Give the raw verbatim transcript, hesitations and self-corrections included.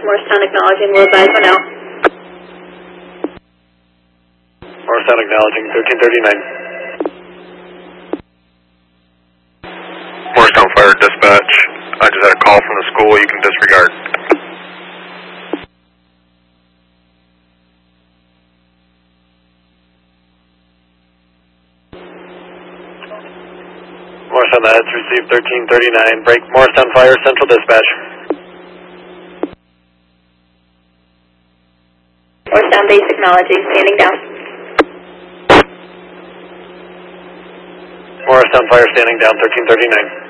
Morristown acknowledging, will advise when out. Morristown acknowledging, thirteen thirty-nine. Morristown Fire Dispatch, I just had a call from the school, you can disregard. Morristown, that's received thirteen thirty-nine. Break Morristown Fire, Central Dispatch. Morristown base acknowledging, standing down. Morristown Fire standing down, thirteen thirty-nine.